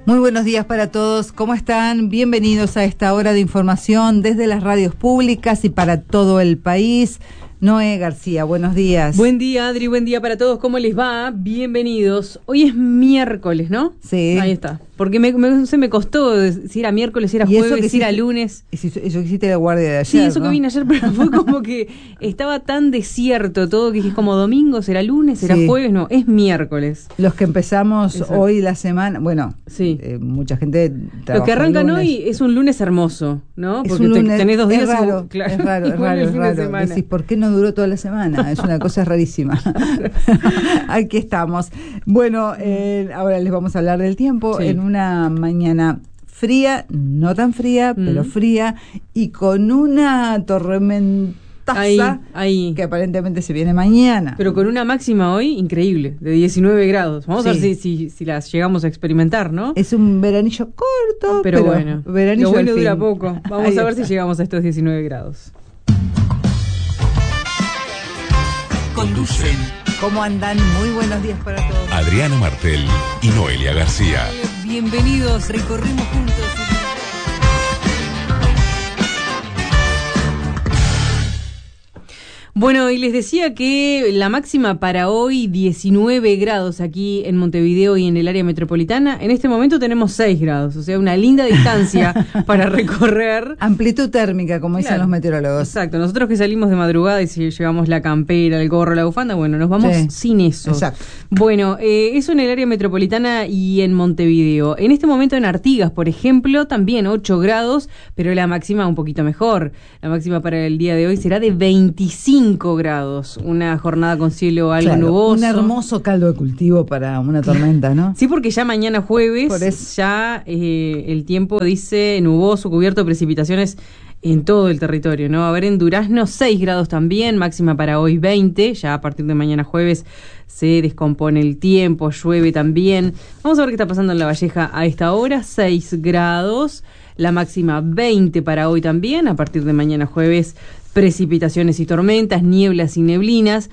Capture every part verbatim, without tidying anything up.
Muy buenos días para todos, ¿cómo están? Bienvenidos a esta hora de información desde las radios públicas y para todo el país. Noé García, buenos días. Buen día, Adri, buen día para todos, ¿cómo les va? Bienvenidos. Hoy es miércoles, ¿no? Sí. Ahí está, porque me, me, se me costó si era miércoles, si era jueves, si era lunes. Eso, eso que hiciste la guardia de ayer, Sí, eso ¿no? que vine ayer, pero fue como que estaba tan desierto todo que es como domingo, será lunes, será sí. jueves, no, es miércoles. Los que empezamos Exacto. hoy la semana, bueno, sí. eh, mucha gente Los que arrancan hoy es un lunes hermoso, ¿no? Es Porque un lunes, te, tenés dos días. es raro, y, claro, es raro, es raro, es raro. Decís, ¿por qué no duró toda la semana? Es una cosa rarísima. Aquí estamos. Bueno, eh, ahora les vamos a hablar del tiempo. Sí. En una mañana fría, no tan fría, mm. pero fría, y con una tormentaza ahí, ahí. que aparentemente se viene mañana. Pero con una máxima hoy increíble, de diecinueve grados. Vamos sí. a ver si, si, si las llegamos a experimentar, ¿no? Es un veranillo corto, pero, pero bueno, veranillo lo bueno al dura fin. poco. Vamos ahí a ver está. si llegamos a estos diecinueve grados. Conducen. ¿Cómo andan? Muy buenos días para todos. Adriana Martel y Noelia García. Bienvenidos, recorremos juntos. Bueno, y les decía que la máxima para hoy, diecinueve grados aquí en Montevideo y en el área metropolitana. En este momento tenemos seis grados, o sea, una linda distancia para recorrer. Amplitud térmica, como dicen claro, los meteorólogos. Exacto, nosotros que salimos de madrugada y si llevamos la campera, el gorro, la bufanda, bueno, nos vamos sí. sin eso. Exacto. Bueno, eh, eso en el área metropolitana y en Montevideo. En este momento en Artigas, por ejemplo, también ocho grados, pero la máxima un poquito mejor. La máxima para el día de hoy será de veinticinco grados, una jornada con cielo algo claro, nuboso. Un hermoso caldo de cultivo para una tormenta, ¿no? Sí, porque ya mañana jueves ya eh, el tiempo dice nuboso, cubierto de precipitaciones en todo el territorio, ¿no? A ver, en Durazno seis grados también, máxima para hoy veinte, ya a partir de mañana jueves se descompone el tiempo, llueve también. Vamos a ver qué está pasando en La Valleja a esta hora, seis grados, la máxima veinte para hoy también, a partir de mañana jueves precipitaciones y tormentas, nieblas y neblinas.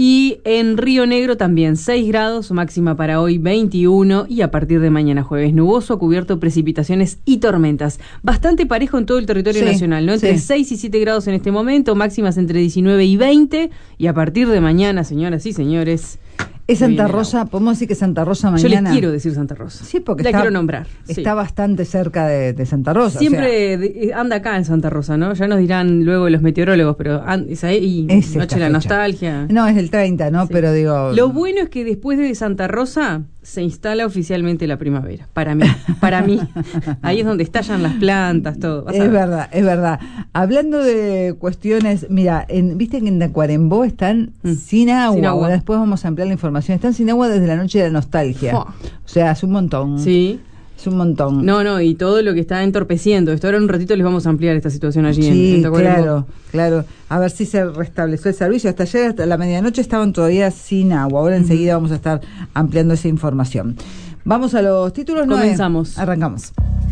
Y en Río Negro también seis grados, máxima para hoy veintiuno y a partir de mañana jueves nuboso, cubierto precipitaciones y tormentas. Bastante parejo en todo el territorio sí, nacional, ¿no? Entre sí. seis y siete grados en este momento, máximas entre diecinueve y veinte y a partir de mañana, señoras y señores... ¿Es Santa Rosa? ¿Podemos decir que Santa Rosa mañana? Yo les quiero decir Santa Rosa. Sí, porque la está, quiero nombrar. Está sí. bastante cerca de, de Santa Rosa. Siempre o sea. de, anda acá en Santa Rosa, ¿no? Ya nos dirán luego los meteorólogos, pero es ahí, es noche de la nostalgia. No, es el treinta, ¿no? Sí. Pero digo... Lo bueno es que después de Santa Rosa se instala oficialmente la primavera. Para mí, para mí. Ahí es donde estallan las plantas, todo. Es ver. verdad, es verdad. Hablando de cuestiones, mira, en, viste que en Tacuarembó están mm. sin, agua. sin agua. Ahora después vamos a ampliar la información. Están sin agua desde la noche de la nostalgia. Oh. O sea, es un montón. Sí. Es un montón. No, no, y todo lo que está entorpeciendo. Esto ahora en un ratito les vamos a ampliar esta situación allí sí, en, en Tacuarembó. Claro, claro. A ver si se restableció el servicio. Hasta ayer, hasta la medianoche, estaban todavía sin agua. Ahora enseguida uh-huh. vamos a estar ampliando esa información. Vamos a los títulos. Comenzamos. Noé. Arrancamos.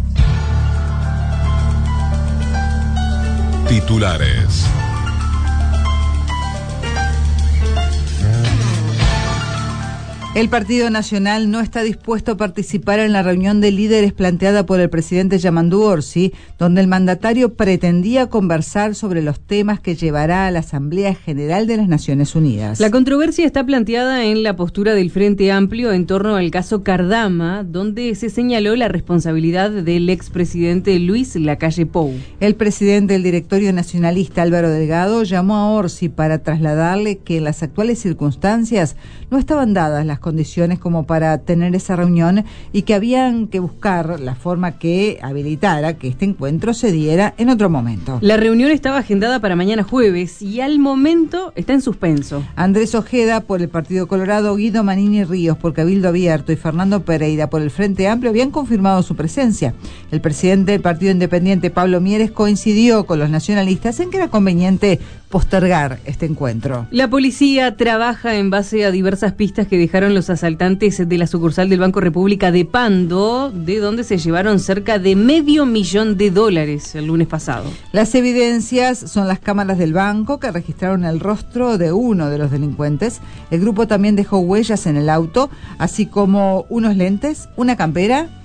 Titulares. El Partido Nacional no está dispuesto a participar en la reunión de líderes planteada por el presidente Yamandu Orsi, donde el mandatario pretendía conversar sobre los temas que llevará a la Asamblea General de las Naciones Unidas. La controversia está planteada en la postura del Frente Amplio en torno al caso Cardama, donde se señaló la responsabilidad del expresidente Luis Lacalle Pou. El presidente del directorio nacionalista, Álvaro Delgado, llamó a Orsi para trasladarle que en las actuales circunstancias no estaban dadas las condiciones como para tener esa reunión y que habían que buscar la forma que habilitara que este encuentro se diera en otro momento. La reunión estaba agendada para mañana jueves y al momento está en suspenso. Andrés Ojeda por el Partido Colorado, Guido Manini Ríos por Cabildo Abierto y Fernando Pereira por el Frente Amplio habían confirmado su presencia. El presidente del Partido Independiente, Pablo Mieres, coincidió con los nacionalistas en que era conveniente postergar este encuentro. La policía trabaja en base a diversas pistas que dejaron los asaltantes de la sucursal del Banco República de Pando, de donde se llevaron cerca de medio millón de dólares el lunes pasado. Las evidencias son las cámaras del banco que registraron el rostro de uno de los delincuentes. El grupo también dejó huellas en el auto, así como unos lentes, una campera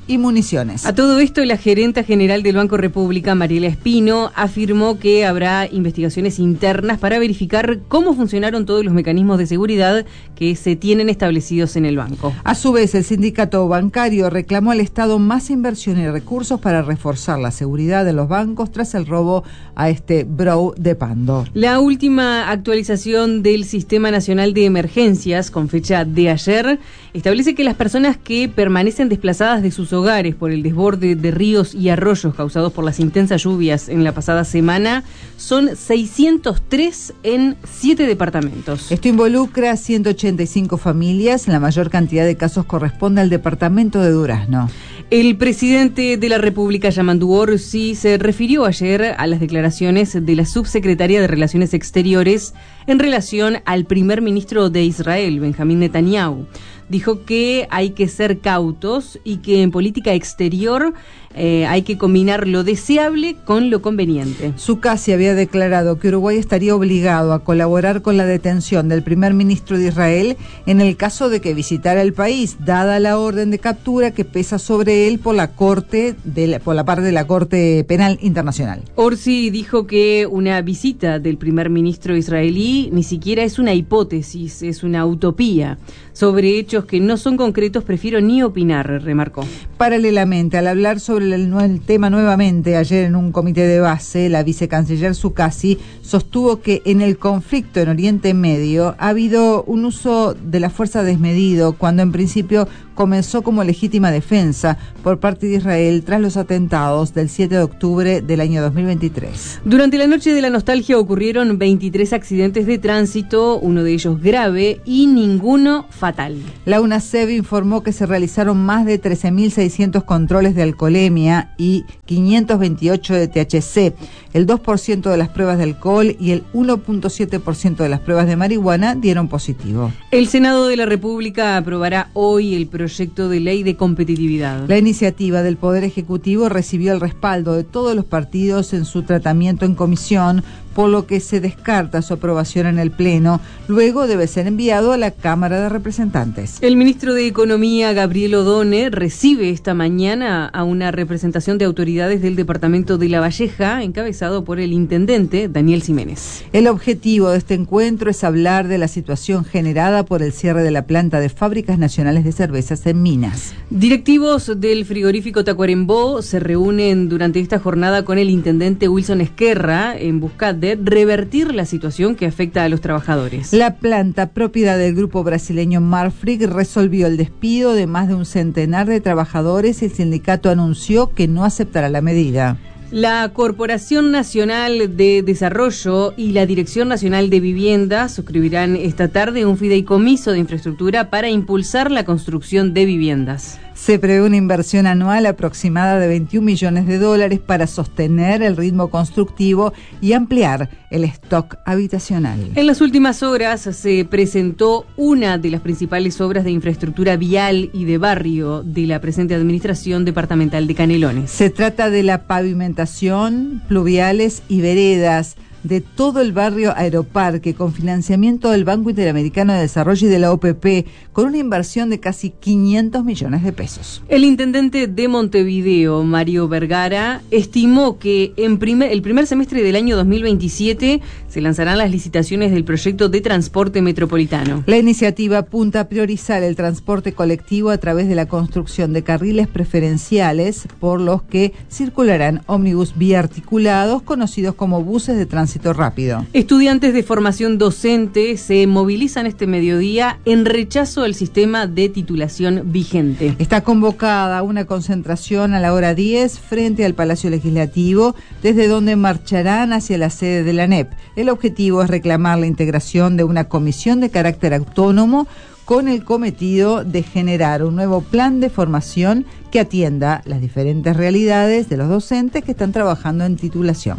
y municiones. A todo esto, la gerenta general del Banco República, Mariela Espino, afirmó que habrá investigaciones internas para verificar cómo funcionaron todos los mecanismos de seguridad que se tienen establecidos en el banco. A su vez, el sindicato bancario reclamó al Estado más inversión y recursos para reforzar la seguridad de los bancos tras el robo a este Brou de Pando. La última actualización del Sistema Nacional de Emergencias, con fecha de ayer, establece que las personas que permanecen desplazadas de sus hogares por el desborde de ríos y arroyos causados por las intensas lluvias en la pasada semana son seiscientos tres en siete departamentos. Esto involucra ciento ochenta y cinco familias. La mayor cantidad de casos corresponde al departamento de Durazno. El presidente de la República, Yamandu Orsi, se refirió ayer a las declaraciones de la subsecretaria de Relaciones Exteriores en relación al primer ministro de Israel, Benjamín Netanyahu. Dijo que hay que ser cautos y que en política exterior eh, hay que combinar lo deseable con lo conveniente. Zucasi había declarado que Uruguay estaría obligado a colaborar con la detención del primer ministro de Israel en el caso de que visitara el país, dada la orden de captura que pesa sobre él por la corte de la, por la parte de la Corte Penal Internacional. Orsi dijo que una visita del primer ministro israelí ni siquiera es una hipótesis, es una utopía. Sobre hechos que no son concretos, prefiero ni opinar, remarcó. Paralelamente, al hablar sobre el, el tema nuevamente ayer en un comité de base, la vicecanciller Zucasi sostuvo que en el conflicto en Oriente Medio ha habido un uso de la fuerza desmedido cuando en principio comenzó como legítima defensa por parte de Israel tras los atentados del siete de octubre del año dos mil veintitrés. Durante la noche de la nostalgia ocurrieron veintitrés accidentes de tránsito, uno de ellos grave y ninguno fatal. La UNACEB informó que se realizaron más de trece mil seiscientos controles de alcoholemia y quinientos veintiocho de T H C. El dos por ciento de las pruebas de alcohol y el uno punto siete por ciento de las pruebas de marihuana dieron positivo. El Senado de la República aprobará hoy el proyecto de ley de competitividad. La iniciativa del Poder Ejecutivo recibió el respaldo de todos los partidos en su tratamiento en comisión, por lo que se descarta su aprobación en el Pleno. Luego debe ser enviado a la Cámara de Representantes. El ministro de Economía, Gabriel Odone, recibe esta mañana a una representación de autoridades del departamento de La Valleja, encabezado por el intendente Daniel Ximénez. El objetivo de este encuentro es hablar de la situación generada por el cierre de la planta de Fábricas Nacionales de Cervezas en Minas. Directivos del frigorífico Tacuarembó se reúnen durante esta jornada con el intendente Wilson Esquerra en busca de revertir la situación que afecta a los trabajadores. La planta, propiedad del grupo brasileño Marfrig, resolvió el despido de más de un centenar de trabajadores y el sindicato anunció que no aceptará la medida. La Corporación Nacional de Desarrollo y la Dirección Nacional de Vivienda suscribirán esta tarde un fideicomiso de infraestructura para impulsar la construcción de viviendas. Se prevé una inversión anual aproximada de veintiún millones de dólares para sostener el ritmo constructivo y ampliar el stock habitacional. En las últimas horas se presentó una de las principales obras de infraestructura vial y de barrio de la presente administración departamental de Canelones. Se trata de la pavimentación, pluviales y veredas de todo el barrio Aeroparque con financiamiento del Banco Interamericano de Desarrollo y de la O P P con una inversión de casi quinientos millones de pesos. El intendente de Montevideo, Mario Vergara, estimó que en primer, el primer semestre del año dos mil veintisiete se lanzarán las licitaciones del proyecto de transporte metropolitano. La iniciativa apunta a priorizar el transporte colectivo a través de la construcción de carriles preferenciales por los que circularán ómnibus biarticulados conocidos como buses de transporte rápido. Estudiantes de formación docente se movilizan este mediodía en rechazo al sistema de titulación vigente. Está convocada una concentración a la hora diez frente al Palacio Legislativo, desde donde marcharán hacia la sede de la A N E P. El objetivo es reclamar la integración de una comisión de carácter autónomo con el cometido de generar un nuevo plan de formación que atienda las diferentes realidades de los docentes que están trabajando en titulación.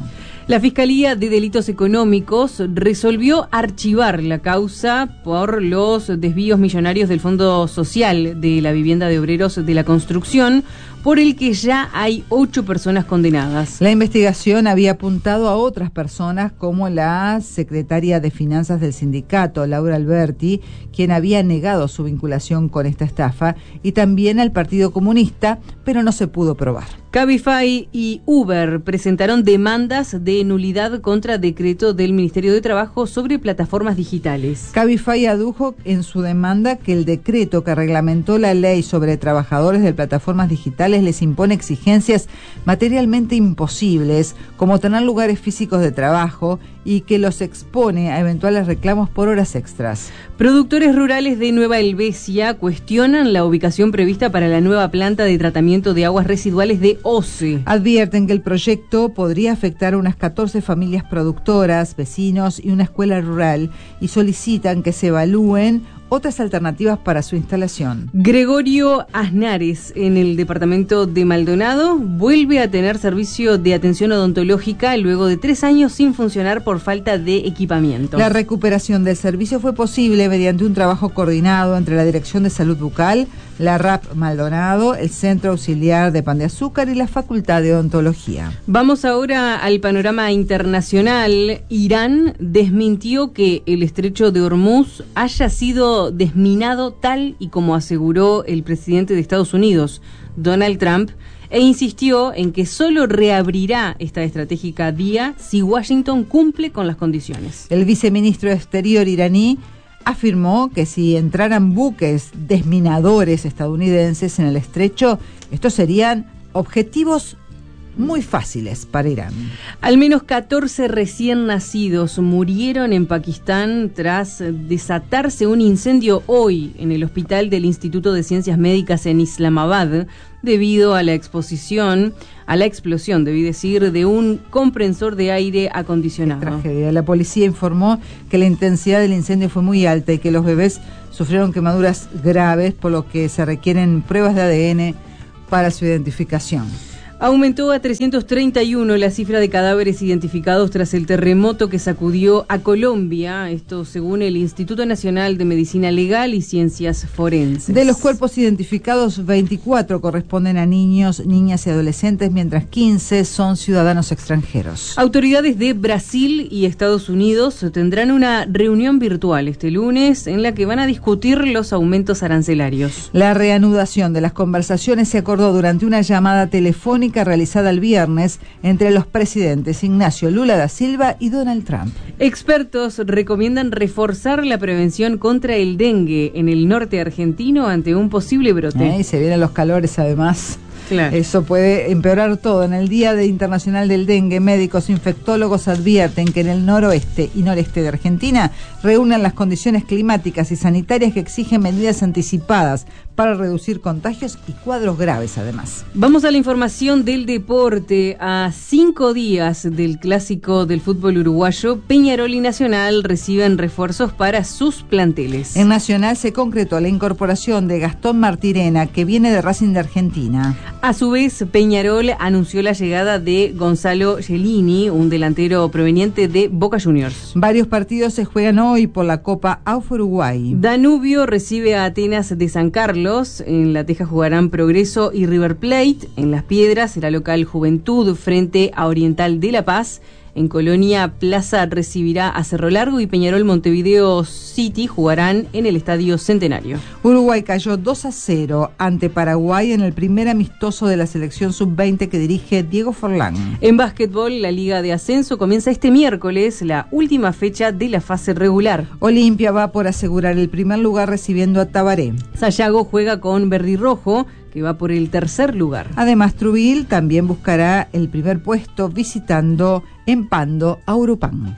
La Fiscalía de Delitos Económicos resolvió archivar la causa por los desvíos millonarios del Fondo Social de la Vivienda de Obreros de la Construcción, por el que ya hay ocho personas condenadas. La investigación había apuntado a otras personas como la secretaria de Finanzas del sindicato, Laura Alberti, quien había negado su vinculación con esta estafa, y también al Partido Comunista, pero no se pudo probar. Cabify y Uber presentaron demandas de nulidad contra decreto del Ministerio de Trabajo sobre plataformas digitales. Cabify adujo en su demanda que el decreto que reglamentó la ley sobre trabajadores de plataformas digitales les impone exigencias materialmente imposibles, como tener lugares físicos de trabajo, y que los expone a eventuales reclamos por horas extras. Productores rurales de Nueva Helvecia cuestionan la ubicación prevista para la nueva planta de tratamiento de aguas residuales de OCE. Advierten que el proyecto podría afectar a unas catorce familias productoras, vecinos y una escuela rural, y solicitan que se evalúen otras alternativas para su instalación. Gregorio Aznares, en el departamento de Maldonado, vuelve a tener servicio de atención odontológica luego de tres años sin funcionar por falta de equipamiento. La recuperación del servicio fue posible mediante un trabajo coordinado entre la Dirección de Salud Bucal, la R A P Maldonado, el Centro Auxiliar de Pan de Azúcar y la Facultad de Odontología. Vamos ahora al panorama internacional. Irán desmintió que el estrecho de Hormuz haya sido desminado tal y como aseguró el presidente de Estados Unidos, Donald Trump, e insistió en que solo reabrirá esta estratégica vía si Washington cumple con las condiciones. El viceministro de Exterior iraní afirmó que si entraran buques desminadores estadounidenses en el estrecho, estos serían objetivos muy fáciles para Irán. Al menos catorce recién nacidos murieron en Pakistán tras desatarse un incendio hoy en el hospital del Instituto de Ciencias Médicas en Islamabad, debido a la exposición, a la explosión, debí decir, de un compresor de aire acondicionado. Qué tragedia. La policía informó que la intensidad del incendio fue muy alta y que los bebés sufrieron quemaduras graves, por lo que se requieren pruebas de A D N para su identificación. Aumentó a trescientos treinta y uno la cifra de cadáveres identificados tras el terremoto que sacudió a Colombia, esto según el Instituto Nacional de Medicina Legal y Ciencias Forenses. De los cuerpos identificados, veinticuatro corresponden a niños, niñas y adolescentes, mientras quince son ciudadanos extranjeros. Autoridades de Brasil y Estados Unidos tendrán una reunión virtual este lunes en la que van a discutir los aumentos arancelarios. La reanudación de las conversaciones se acordó durante una llamada telefónica realizada el viernes entre los presidentes Ignacio Lula da Silva y Donald Trump. Expertos recomiendan reforzar la prevención contra el dengue en el norte argentino ante un posible brote. Eh, y se vienen los calores además. Claro. Eso puede empeorar todo. En el Día de Internacional del Dengue, médicos infectólogos advierten que en el noroeste y noreste de Argentina reúnen las condiciones climáticas y sanitarias que exigen medidas anticipadas para reducir contagios y cuadros graves además. Vamos a la información del deporte. A cinco días del clásico del fútbol uruguayo, Peñarol y Nacional reciben refuerzos para sus planteles. En Nacional se concretó la incorporación de Gastón Martirena, que viene de Racing de Argentina. A su vez, Peñarol anunció la llegada de Gonzalo Gelini, un delantero proveniente de Boca Juniors. Varios partidos se juegan hoy por la Copa A U F Uruguay. Danubio recibe a Atenas de San Carlos. En La Teja jugarán Progreso y River Plate. En Las Piedras será local Juventud frente a Oriental de La Paz. En Colonia, Plaza recibirá a Cerro Largo y Peñarol Montevideo City jugarán en el Estadio Centenario. Uruguay cayó dos a cero ante Paraguay en el primer amistoso de la selección sub veinte que dirige Diego Forlán. En básquetbol, la Liga de Ascenso comienza este miércoles, la última fecha de la fase regular. Olimpia va por asegurar el primer lugar recibiendo a Tabaré. Sayago juega con Verde y Rojo, que va por el tercer lugar. Además, Trubil también buscará el primer puesto visitando en Pando a Urupán.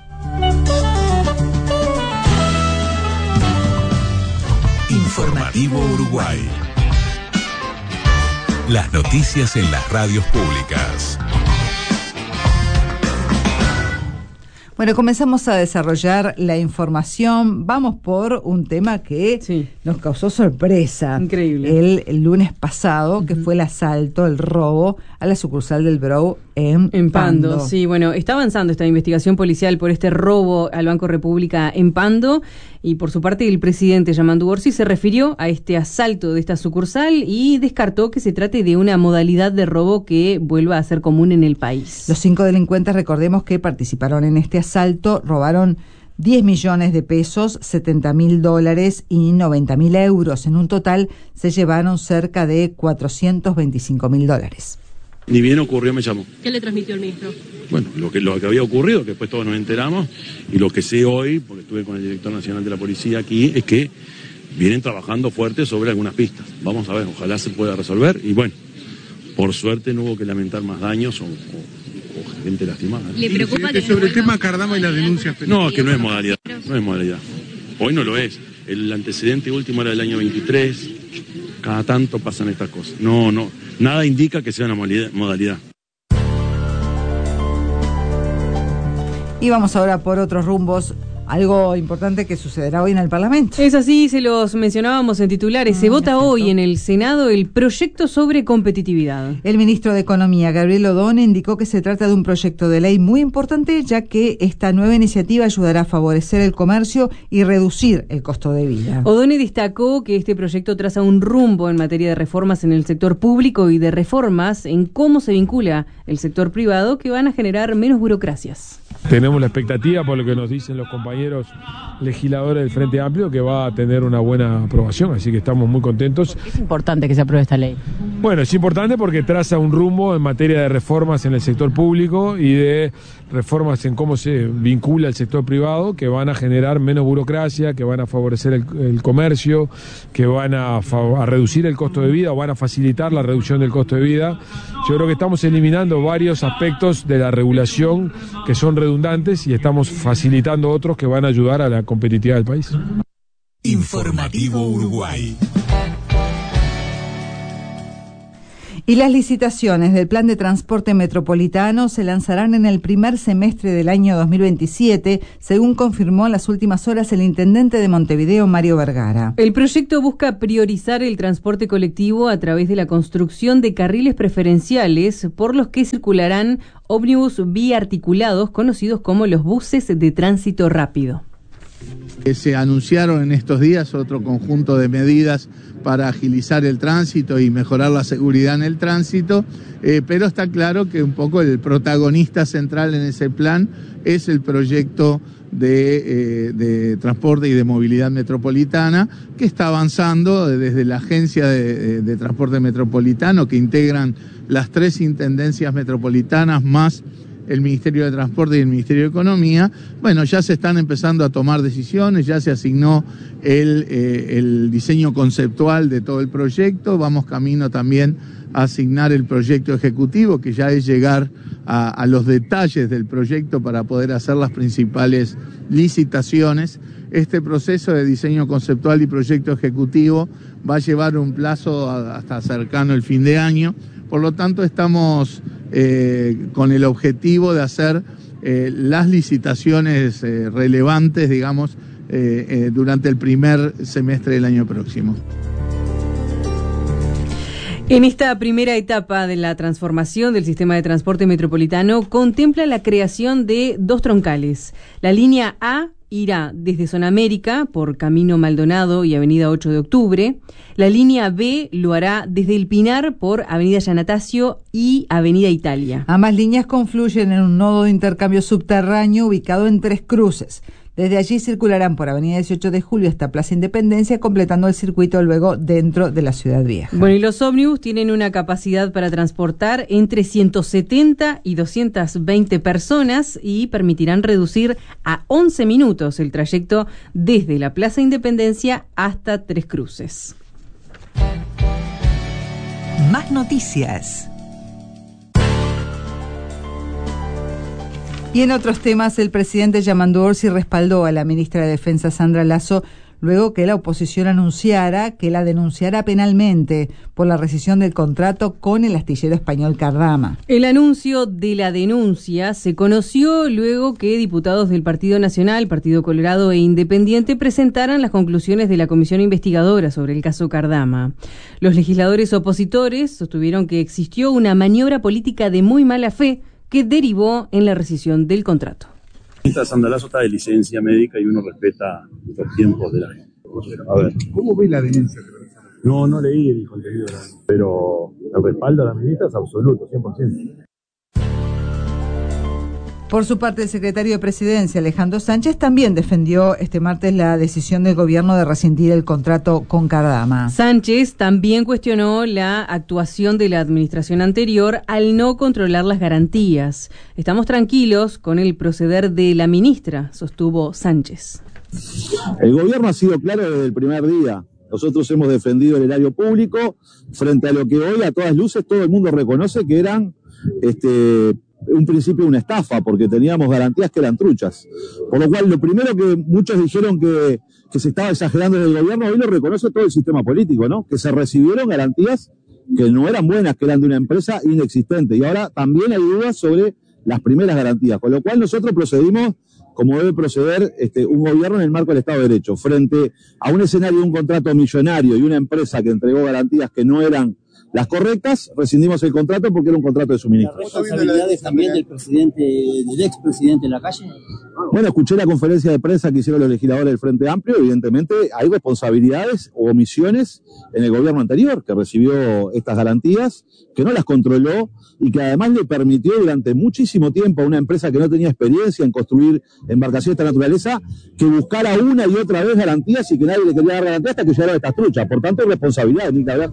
Informativo Uruguay. Las noticias en las radios públicas. Bueno, comenzamos a desarrollar la información. Vamos por un tema que sí. nos causó sorpresa. Increíble. El, el lunes pasado, uh-huh. que fue el asalto, el robo a la sucursal del Brou en, en Pando. Pando. Sí, bueno, está avanzando esta investigación policial por este robo al Banco República en Pando. Y por su parte, el presidente Yamandu Orsi se refirió a este asalto de esta sucursal y descartó que se trate de una modalidad de robo que vuelva a ser común en el país. Los cinco delincuentes, recordemos que participaron en este asalto, robaron diez millones de pesos, setenta mil dólares y noventa mil euros. En un total se llevaron cerca de cuatrocientos veinticinco mil dólares. Ni bien ocurrió, me llamó. ¿Qué le transmitió el ministro? Bueno, lo que, lo que había ocurrido, que después todos nos enteramos, y lo que sé hoy, porque estuve con el director nacional de la policía aquí, es que vienen trabajando fuerte sobre algunas pistas. Vamos a ver, ojalá se pueda resolver, y bueno, por suerte no hubo que lamentar más daños o, o, o gente lastimada. ¿Le preocupa que sobre el tema Cardama y las denuncias? No, es que no es modalidad, no es modalidad. Hoy no lo es. El antecedente último era del año veintitrés, cada tanto pasan estas cosas. No, no, nada indica que sea una modalidad. Y vamos ahora por otros rumbos. Algo importante que sucederá hoy en el Parlamento. Es así, se los mencionábamos en titulares. Se mm, vota perfecto. Hoy en el Senado el proyecto sobre competitividad. El ministro de Economía, Gabriel Odone, indicó que se trata de un proyecto de ley muy importante, ya que esta nueva iniciativa ayudará a favorecer el comercio y reducir el costo de vida. Odone destacó que este proyecto traza un rumbo en materia de reformas en el sector público y de reformas en cómo se vincula el sector privado, que van a generar menos burocracias. Tenemos la expectativa, por lo que nos dicen los compañeros legisladores del Frente Amplio, que va a tener una buena aprobación, así que estamos muy contentos. ¿Por qué es importante que se apruebe esta ley? Bueno, es importante porque traza un rumbo en materia de reformas en el sector público y de reformas en cómo se vincula el sector privado, que van a generar menos burocracia, que van a favorecer el, el comercio, que van a, a reducir el costo de vida o van a facilitar la reducción del costo de vida. Yo creo que estamos eliminando varios aspectos de la regulación que son redundantes y estamos facilitando otros que van a ayudar a la competitividad del país. Informativo Uruguay. Y las licitaciones del Plan de Transporte Metropolitano se lanzarán en el primer semestre del año dos mil veintisiete, según confirmó en las últimas horas el intendente de Montevideo, Mario Vergara. El proyecto busca priorizar el transporte colectivo a través de la construcción de carriles preferenciales por los que circularán ómnibus biarticulados, conocidos como los buses de tránsito rápido. Se anunciaron en estos días otro conjunto de medidas para agilizar el tránsito y mejorar la seguridad en el tránsito, eh, pero está claro que un poco el protagonista central en ese plan es el proyecto de, eh, de transporte y de movilidad metropolitana, que está avanzando desde la Agencia de, de Transporte Metropolitano, que integran las tres intendencias metropolitanas más el Ministerio de Transporte y el Ministerio de Economía. Bueno, ya se están empezando a tomar decisiones, ya se asignó el, eh, el diseño conceptual de todo el proyecto, vamos camino también a asignar el proyecto ejecutivo, que ya es llegar a, a los detalles del proyecto para poder hacer las principales licitaciones. Este proceso de diseño conceptual y proyecto ejecutivo va a llevar un plazo a, hasta cercano el fin de año. Por lo tanto, estamos eh, con el objetivo de hacer eh, las licitaciones eh, relevantes, digamos, eh, eh, durante el primer semestre del año próximo. En esta primera etapa de la transformación del sistema de transporte metropolitano, contempla la creación de dos troncales. La línea A irá desde Zona América por Camino Maldonado y Avenida ocho de octubre. La línea B lo hará desde El Pinar por Avenida Yanatacio y Avenida Italia. Ambas líneas confluyen en un nodo de intercambio subterráneo ubicado en Tres Cruces. Desde allí circularán por Avenida dieciocho de julio hasta Plaza Independencia, completando el circuito luego dentro de la Ciudad Vieja. Bueno, y los ómnibus tienen una capacidad para transportar entre ciento setenta y doscientas veinte personas y permitirán reducir a once minutos el trayecto desde la Plaza Independencia hasta Tres Cruces. Más noticias. Y en otros temas, el presidente Yamandu Orsi respaldó a la ministra de Defensa, Sandra Lasso, luego que la oposición anunciara que la denunciará penalmente por la rescisión del contrato con el astillero español Cardama. El anuncio de la denuncia se conoció luego que diputados del Partido Nacional, Partido Colorado e Independiente presentaran las conclusiones de la comisión investigadora sobre el caso Cardama. Los legisladores opositores sostuvieron que existió una maniobra política de muy mala fe que derivó en la rescisión del contrato. Esta Sandalazo está de licencia médica y uno respeta los tiempos de la gente. A ver. ¿Cómo ve la denuncia? No, no leí el contenido, pero el respaldo a la ministra es absoluto, cien por ciento. Por su parte, el secretario de Presidencia, Alejandro Sánchez, también defendió este martes la decisión del gobierno de rescindir el contrato con Cardama. Sánchez también cuestionó la actuación de la administración anterior al no controlar las garantías. Estamos tranquilos con el proceder de la ministra, sostuvo Sánchez. El gobierno ha sido claro desde el primer día. Nosotros hemos defendido el erario público frente a lo que hoy, a todas luces, todo el mundo reconoce que eran este, un principio de una estafa, porque teníamos garantías que eran truchas. Por lo cual, lo primero que muchos dijeron que, que se estaba exagerando desde el gobierno, hoy lo reconoce todo el sistema político, ¿no? Que se recibieron garantías que no eran buenas, que eran de una empresa inexistente. Y ahora también hay dudas sobre las primeras garantías. Con lo cual, nosotros procedimos como debe proceder este, un gobierno en el marco del Estado de Derecho. Frente a un escenario de un contrato millonario y una empresa que entregó garantías que no eran las correctas, rescindimos el contrato porque era un contrato de suministro. ¿Las responsabilidades también del presidente, del expresidente Lacalle? Bueno, escuché la conferencia de prensa que hicieron los legisladores del Frente Amplio. Evidentemente hay responsabilidades o omisiones en el gobierno anterior, que recibió estas garantías, que no las controló y que además le permitió durante muchísimo tiempo a una empresa que no tenía experiencia en construir embarcaciones de esta naturaleza, que buscara una y otra vez garantías y que nadie le quería dar garantías hasta que llegaron estas truchas. Por tanto, hay responsabilidad, ni que hablar.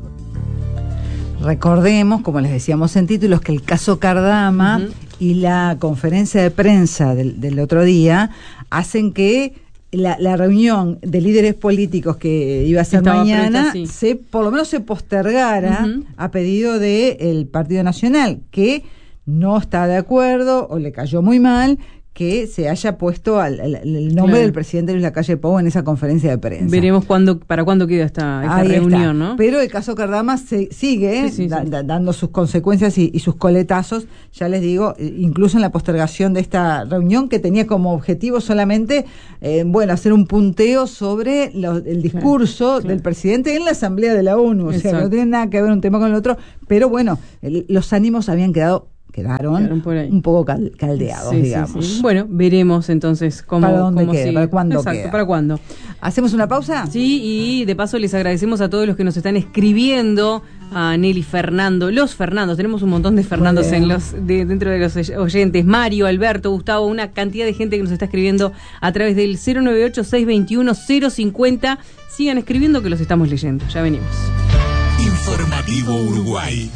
Recordemos, como les decíamos en títulos, que el caso Cardama uh-huh. y la conferencia de prensa del, del otro día hacen que la, la reunión de líderes políticos que iba a ser Estaba mañana, presta, sí. se por lo menos se postergara uh-huh. a pedido del Partido Nacional, que no está de acuerdo o le cayó muy mal que se haya puesto al, al, el nombre claro. del presidente Luis Lacalle Pou en esa conferencia de prensa. Veremos cuándo, para cuándo queda esta, esta reunión, está. ¿no? Pero el caso Cardama se, sigue sí, sí, da, sí. Da, dando sus consecuencias y, y sus coletazos, ya les digo, incluso en la postergación de esta reunión que tenía como objetivo solamente, eh, bueno, hacer un punteo sobre lo, el discurso claro, claro. del presidente en la Asamblea de la ONU. Exacto. O sea, no tiene nada que ver un tema con el otro, pero bueno, el, los ánimos habían quedado quedaron un poco cal, caldeados, sí, digamos. Sí, sí. Bueno, veremos entonces cómo... ¿Para dónde cómo queda? Sigue. ¿Para cuándo Exacto, queda? ¿para cuándo? ¿Hacemos una pausa? Sí, y de paso les agradecemos a todos los que nos están escribiendo, a Nelly Fernando, los Fernandos, tenemos un montón de Fernandos en los, de, dentro de los oyentes, Mario, Alberto, Gustavo, una cantidad de gente que nos está escribiendo a través del cero nueve ocho, seis dos uno, cero cinco cero. Sigan escribiendo que los estamos leyendo, ya venimos. Informativo Uruguay.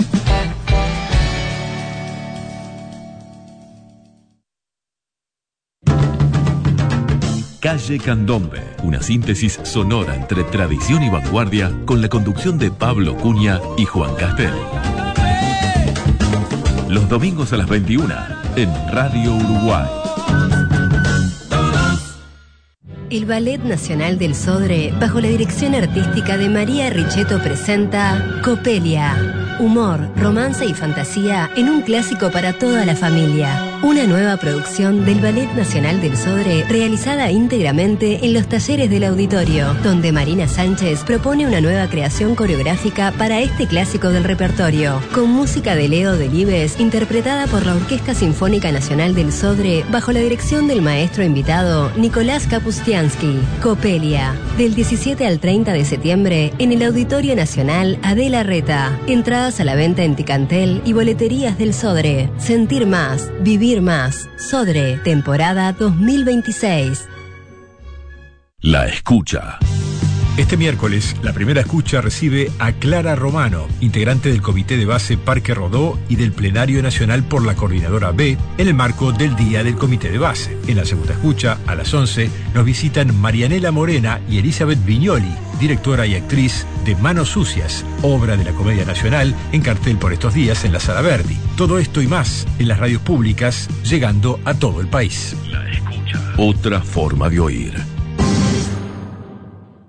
Calle Candombe, una síntesis sonora entre tradición y vanguardia con la conducción de Pablo Cunha y Juan Castel. Los domingos a las veintiuna en Radio Uruguay. El Ballet Nacional del Sodre, bajo la dirección artística de María Richetto, presenta Copelia. Humor, romance y fantasía en un clásico para toda la familia. Una nueva producción del Ballet Nacional del Sodre realizada íntegramente en los talleres del auditorio, donde Marina Sánchez propone una nueva creación coreográfica para este clásico del repertorio, con música de Leo Delibes interpretada por la Orquesta Sinfónica Nacional del Sodre bajo la dirección del maestro invitado Nicolás Kapustiansky. Copelia, del diecisiete al treinta de septiembre en el Auditorio Nacional Adela Reta. Entradas a la venta en Ticantel y boleterías del Sodre. Sentir más, vivir más. Sodre, temporada dos mil veintiséis. La escucha. Este miércoles, la primera escucha recibe a Clara Romano, integrante del Comité de Base Parque Rodó y del Plenario Nacional por la Coordinadora B, en el marco del Día del Comité de Base. En la segunda escucha, a las once, nos visitan Marianela Morena y Elizabeth Viñoli, directora y actriz de Manos Sucias, obra de la Comedia Nacional en cartel por estos días en la Sala Verdi. Todo esto y más en las radios públicas, llegando a todo el país. La escucha. Otra forma de oír.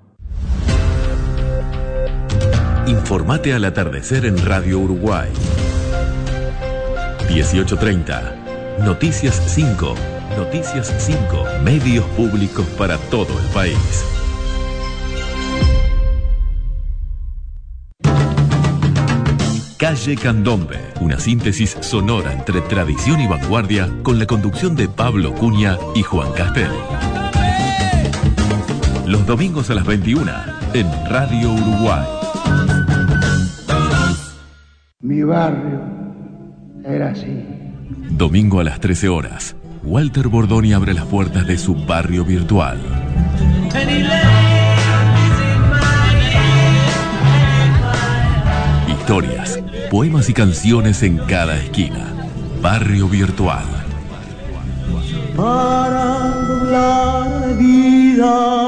Informate al atardecer en Radio Uruguay. dieciocho treinta. Noticias cinco. Noticias cinco. Medios públicos para todo el país. Calle Candombe, una síntesis sonora entre tradición y vanguardia con la conducción de Pablo Cunha y Juan Castel. Los domingos a las veintiuna en Radio Uruguay. Mi barrio era así. Domingo a las trece horas, Walter Bordoni abre las puertas de su barrio virtual. Historias, poemas y canciones en cada esquina. Barrio Virtual. Para doblar vida.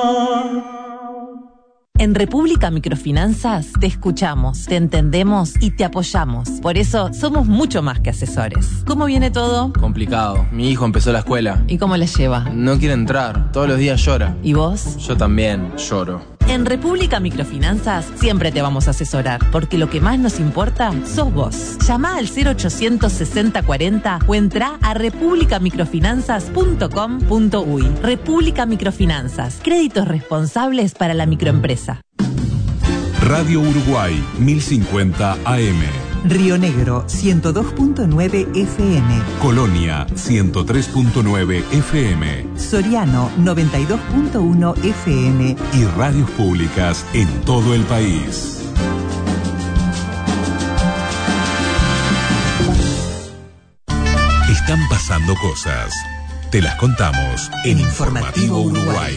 En República Microfinanzas te escuchamos, te entendemos y te apoyamos. Por eso somos mucho más que asesores. ¿Cómo viene todo? Complicado. Mi hijo empezó la escuela. ¿Y cómo le lleva? No quiere entrar. Todos los días llora. ¿Y vos? Yo también lloro. En República Microfinanzas siempre te vamos a asesorar, porque lo que más nos importa sos vos. Llama al cero ochocientos sesenta cuarenta o entra a república microfinanzas punto com punto uy. República Microfinanzas, créditos responsables para la microempresa. Radio Uruguay mil cincuenta A M. Río Negro ciento dos punto nueve F M. Colonia ciento tres punto nueve F M. Soriano noventa y dos punto uno F M. Y radios públicas en todo el país. Están pasando cosas. Te las contamos en Informativo Uruguay.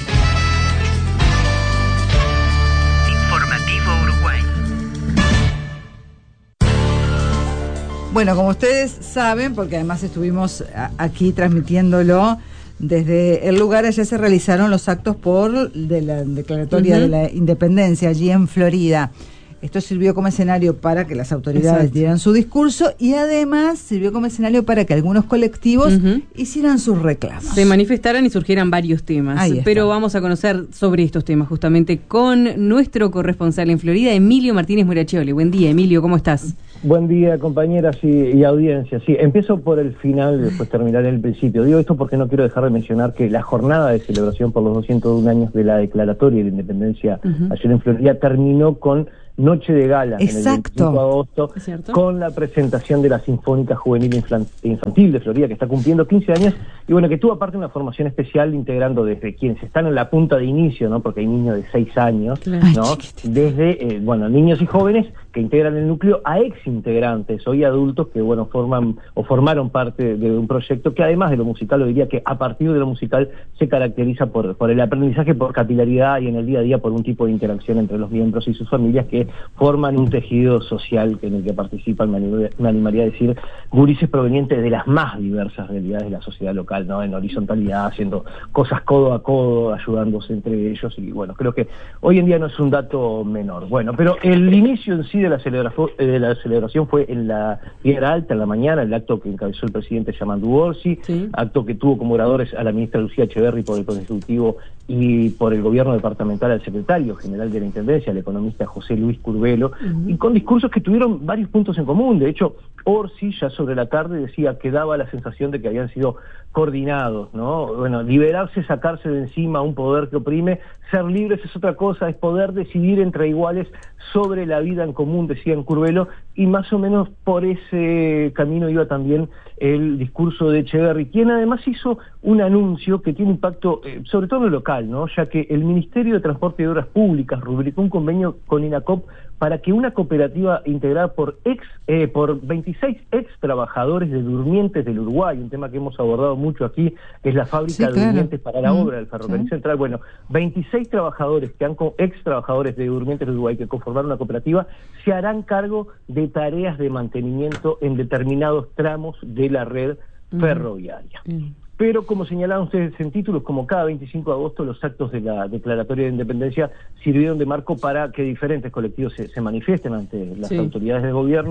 Bueno, como ustedes saben, porque además estuvimos aquí transmitiéndolo desde el lugar, allá se realizaron los actos por de la declaratoria uh-huh. de la independencia allí en Florida. Esto sirvió como escenario para que las autoridades Exacto. dieran su discurso y además sirvió como escenario para que algunos colectivos uh-huh. hicieran sus reclamos. Se manifestaran y surgieran varios temas. Pero vamos a conocer sobre estos temas justamente con nuestro corresponsal en Florida, Emilio Martínez Muraccioli. Buen día, Emilio, ¿cómo estás? Buen día, compañeras y, y audiencia. Sí, empiezo por el final, después terminaré el principio. Digo esto porque no quiero dejar de mencionar que la jornada de celebración por los doscientos uno años de la declaratoria de independencia uh-huh. ayer en Florida terminó con noche de gala Exacto. en el veinticinco de agosto con la presentación de la Sinfónica Juvenil Infantil de Florida, que está cumpliendo quince años, y bueno, que tuvo aparte una formación especial integrando desde quienes están en la punta de inicio, ¿no? Porque hay niños de seis años, claro. ¿no? Ay, desde, eh, bueno, niños y jóvenes que integran el núcleo, a ex integrantes, hoy adultos que, bueno, forman o formaron parte de un proyecto que además de lo musical, lo diría que a partir de lo musical se caracteriza por, por el aprendizaje, por capilaridad y en el día a día por un tipo de interacción entre los miembros y sus familias que forman un tejido social en el que participan, me animaría a decir, gurises provenientes de las más diversas realidades de la sociedad local, ¿no? En horizontalidad, haciendo cosas codo a codo, ayudándose entre ellos, y bueno, creo que hoy en día no es un dato menor. Bueno, pero el inicio en sí de la, celebración, de la celebración fue en la Piedra Alta, en la mañana, el acto que encabezó el presidente Yamandu Orsi, sí. acto que tuvo como oradores a la ministra Lucía Echeverri por el Poder Ejecutivo y por el gobierno departamental al secretario general de la Intendencia, el economista José Luis Curbelo, uh-huh. y con discursos que tuvieron varios puntos en común. De hecho, Orsi ya sobre la tarde decía que daba la sensación de que habían sido coordinados, ¿no? Bueno, liberarse, sacarse de encima un poder que oprime, ser libres es otra cosa, es poder decidir entre iguales sobre la vida en común, decía en Curbelo, y más o menos por ese camino iba también el discurso de Echeverri, quien además hizo un anuncio que tiene impacto eh, sobre todo en lo local, ¿no? Ya que el Ministerio de Transporte y Obras Públicas rubricó un convenio con INACOP para que una cooperativa integrada por ex eh, por veintiséis ex trabajadores de Durmientes del Uruguay, un tema que hemos abordado mucho aquí, que es la fábrica sí, de claro. Durmientes para la mm, obra del Ferrocarril sí. Central. Bueno, veintiséis trabajadores que han ex trabajadores de Durmientes del Uruguay que conformaron una cooperativa se harán cargo de tareas de mantenimiento en determinados tramos de la red mm. ferroviaria. Mm. Pero como señalaban ustedes en títulos, como cada veinticinco de agosto, los actos de la Declaratoria de Independencia sirvieron de marco para que diferentes colectivos se, se manifiesten ante las sí. autoridades del gobierno,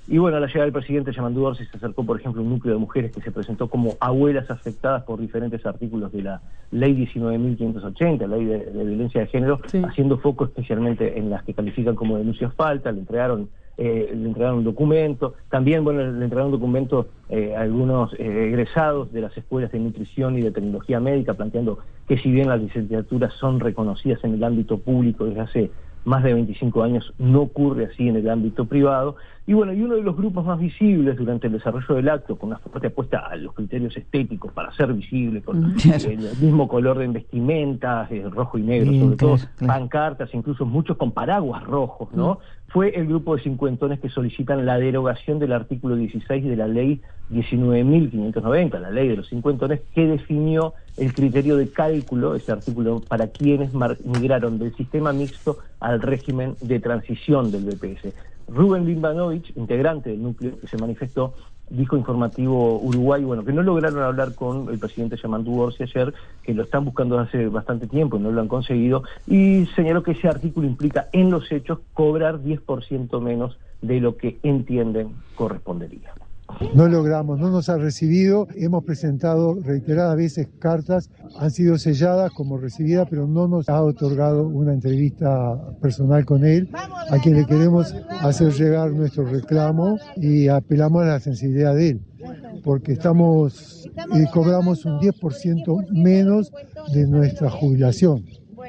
Y bueno, a la llegada del presidente Yamandu Orsi se acercó, por ejemplo, un núcleo de mujeres que se presentó como abuelas afectadas por diferentes artículos de la Ley diecinueve mil quinientos ochenta, Ley de, de Violencia de Género, sí. haciendo foco especialmente en las que califican como denuncias falsas. Le entregaron eh, le entregaron un documento. También, bueno, le entregaron un documento eh, a algunos eh, egresados de las escuelas de nutrición y de tecnología médica, planteando que si bien las licenciaturas son reconocidas en el ámbito público desde hace más de veinticinco años, no ocurre así en el ámbito privado. Y bueno, y uno de los grupos más visibles durante el desarrollo del acto, con una fuerte apuesta a los criterios estéticos para ser visible, con yes. el mismo color de vestimentas, eh, rojo y negro, Bien, sobre todo, claro. pancartas, incluso muchos con paraguas rojos, ¿no? Mm. Fue el grupo de cincuentones que solicitan la derogación del artículo dieciséis de la Ley diecinueve mil quinientos noventa, la ley de los cincuentones, que definió el criterio de cálculo, ese artículo, para quienes migraron del sistema mixto al régimen de transición del B P S. Rubén Limbanovich, integrante del núcleo que se manifestó, dijo Informativo Uruguay, bueno, que no lograron hablar con el presidente Yamandu Orsi ayer, que lo están buscando hace bastante tiempo y no lo han conseguido, y señaló que ese artículo implica en los hechos cobrar diez por ciento menos de lo que entienden correspondería. No logramos, no nos ha recibido, hemos presentado reiteradas veces cartas, han sido selladas como recibidas, pero no nos ha otorgado una entrevista personal con él, a quien le queremos hacer llegar nuestro reclamo y apelamos a la sensibilidad de él, porque estamos eh, cobramos un diez por ciento menos de nuestra jubilación.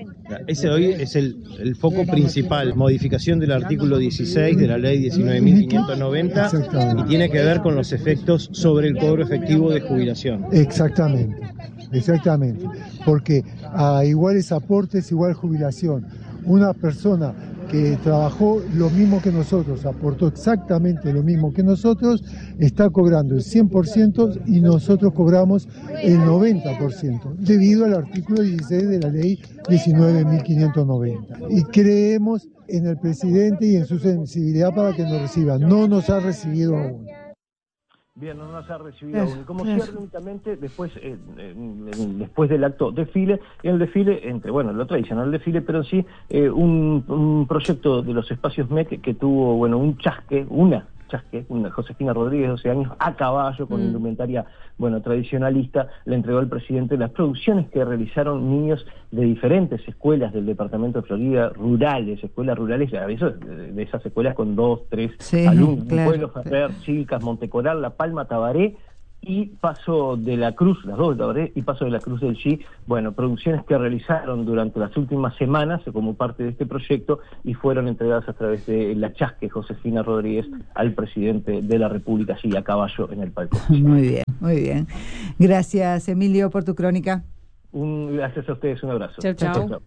Ese hoy es el, el foco principal, modificación del artículo dieciséis de la ley diecinueve mil quinientos noventa, y tiene que ver con los efectos sobre el cobro efectivo de jubilación. Exactamente, exactamente, porque a iguales aportes, igual jubilación. Una persona que trabajó lo mismo que nosotros, aportó exactamente lo mismo que nosotros, está cobrando el cien por ciento y nosotros cobramos el noventa por ciento, debido al artículo dieciséis de la ley diecinueve mil quinientos noventa. Y creemos en el presidente y en su sensibilidad para que nos reciba. No nos ha recibido aún. Bien, no nos ha recibido aún. Como cierre únicamente, después eh, eh, después del acto desfile, y el desfile, entre, bueno, lo tradicional desfile, pero sí eh, un, un proyecto de los espacios M E C que tuvo, bueno, un chasque, una chasque, una Josefina Rodríguez, doce años, a caballo, con mm. indumentaria, bueno, tradicionalista, le entregó al presidente las producciones que realizaron niños de diferentes escuelas del departamento de Florida, rurales, escuelas rurales, a veces de esas escuelas con dos, tres sí, alumnos, claro, Pueblo Ferrer, Chicas, Montecoral, La Palma, Tabaré, y Paso de la Cruz, las dos de Tabaré y Paso de la Cruz del Chi, bueno, producciones que realizaron durante las últimas semanas como parte de este proyecto y fueron entregadas a través de la chasque Josefina Rodríguez al presidente de la República, así a caballo en el palco. Muy bien, muy bien. Gracias, Emilio, por tu crónica. Un, gracias a ustedes, un abrazo. Chao, chao.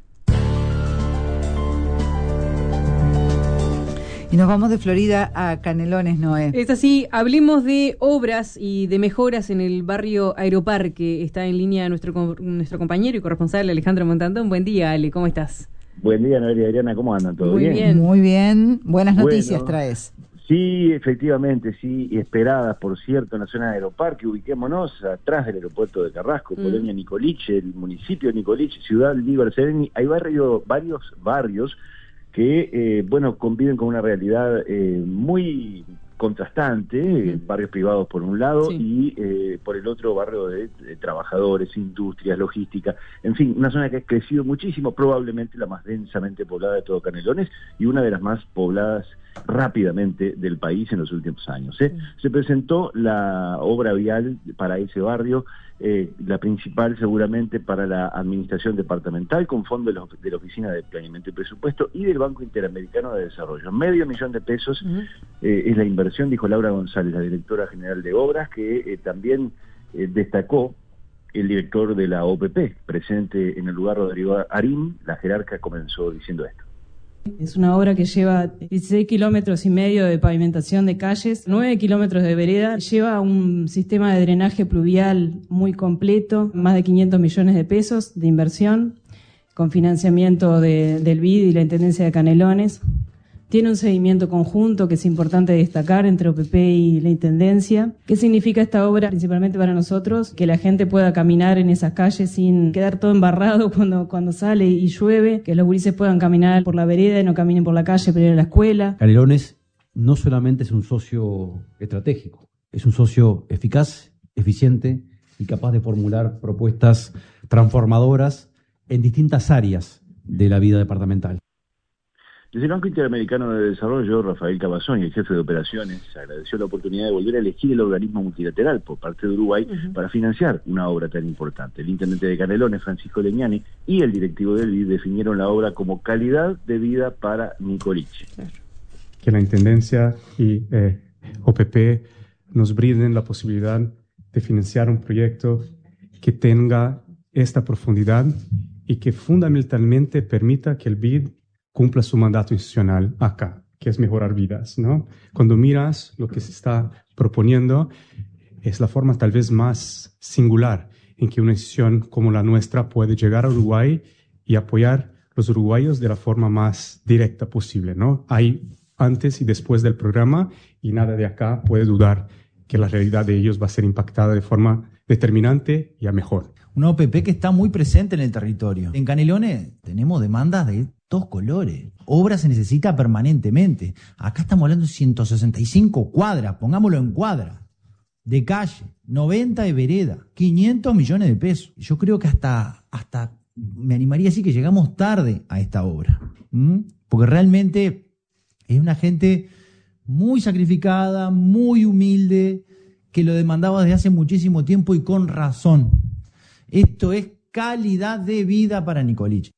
Y nos vamos de Florida a Canelones, Noé. Es así, hablemos de obras y de mejoras en el barrio Aeroparque. Está en línea nuestro nuestro compañero y corresponsal Alejandro Montandón. Buen día, Ale, ¿cómo estás? Buen día, Noelia y Adriana, ¿cómo andan? ¿Todo Muy bien? bien? Muy bien. Buenas noticias bueno, traes. Sí, efectivamente, sí, y esperadas, por cierto, en la zona de Aeroparque. Ubiquémonos atrás del aeropuerto de Carrasco, mm. Polonia Nicoliche, el municipio de Nicoliche, ciudad Líber Sereni. Hay barrio, varios barrios que, eh, bueno, conviven con una realidad eh, muy contrastante, uh-huh. barrios privados por un lado sí. y eh, por el otro barrio de, de trabajadores, industrias, logística, en fin, una zona que ha crecido muchísimo, probablemente la más densamente poblada de todo Canelones y una de las más pobladas rápidamente del país en los últimos años. ¿eh? Uh-huh. Se presentó la obra vial para ese barrio, eh, la principal seguramente para la administración departamental, con fondos de la, de la Oficina de Planeamiento y Presupuesto y del Banco Interamericano de Desarrollo. Medio millón de pesos uh-huh. eh, es la inversión, dijo Laura González, la directora general de Obras, que eh, también eh, destacó el director de la O P P, presente en el lugar Rodrigo Arín. La jerarca comenzó diciendo esto. Es una obra que lleva dieciséis kilómetros y medio de pavimentación de calles, nueve kilómetros de vereda, lleva un sistema de drenaje pluvial muy completo, más de quinientos millones de pesos de inversión, con financiamiento de, del B I D y la Intendencia de Canelones. Tiene un seguimiento conjunto que es importante destacar entre O P P y la Intendencia. ¿Qué significa esta obra principalmente para nosotros? Que la gente pueda caminar en esas calles sin quedar todo embarrado cuando, cuando sale y llueve, que los gurises puedan caminar por la vereda y no caminen por la calle para ir a la escuela. Canelones no solamente es un socio estratégico, es un socio eficaz, eficiente y capaz de formular propuestas transformadoras en distintas áreas de la vida departamental. Desde el Banco Interamericano de Desarrollo, Rafael Cabazón, el jefe de operaciones, agradeció la oportunidad de volver a elegir el organismo multilateral por parte de Uruguay uh-huh. para financiar una obra tan importante. El intendente de Canelones, Francisco Leñani, y el directivo del B I D definieron la obra como calidad de vida para Nicoliche. Que la Intendencia y eh, O P P nos brinden la posibilidad de financiar un proyecto que tenga esta profundidad y que fundamentalmente permita que el B I D cumpla su mandato institucional acá, que es mejorar vidas, ¿no? Cuando miras lo que se está proponiendo, es la forma tal vez más singular en que una institución como la nuestra puede llegar a Uruguay y apoyar a los uruguayos de la forma más directa posible, ¿no? Hay antes y después del programa y nada de acá puede dudar que la realidad de ellos va a ser impactada de forma determinante y a mejor. Una O P P que está muy presente en el territorio. En Canelones tenemos demandas de dos colores. Obra se necesita permanentemente. Acá estamos hablando de ciento sesenta y cinco cuadras, pongámoslo en cuadras, de calle, noventa de vereda, quinientos millones de pesos. Yo creo que hasta, hasta me animaría a decir que llegamos tarde a esta obra. ¿Mm? Porque realmente es una gente muy sacrificada, muy humilde, que lo demandaba desde hace muchísimo tiempo y con razón. Esto es calidad de vida para Nicoliche.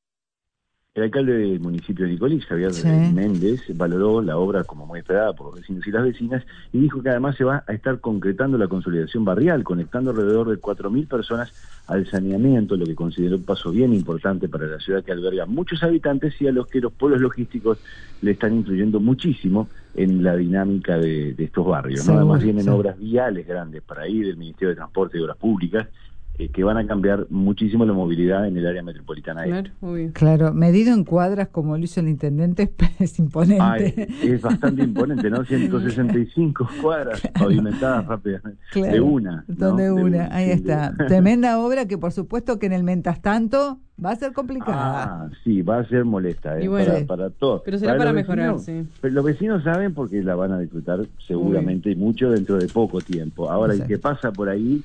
El alcalde del municipio de Nicoliche, Javier sí. Méndez, valoró la obra como muy esperada por los vecinos y las vecinas y dijo que además se va a estar concretando la consolidación barrial, conectando alrededor de cuatro mil personas al saneamiento, lo que consideró un paso bien importante para la ciudad que alberga muchos habitantes y a los que los polos logísticos le están influyendo muchísimo en la dinámica de, de estos barrios, ¿no? Además vienen sí. obras viales grandes para ir del Ministerio de Transporte y Obras Públicas, Eh, que van a cambiar muchísimo la movilidad en el área metropolitana. Claro, claro, medido en cuadras como lo hizo el intendente es imponente. Ah, es, es bastante imponente, ¿no? ciento sesenta y cinco cuadras pavimentadas rápidamente. Claro, de una. ¿no? De, de una, una ahí sí, está. De... Tremenda obra que por supuesto que en el mientras tanto va a ser complicada. Ah, sí, va a ser molesta, ¿eh? bueno, para, para todos. Pero será para, para mejorar, vecinos, sí. Pero los vecinos saben porque la van a disfrutar seguramente y mucho dentro de poco tiempo. Ahora, el que pasa por ahí,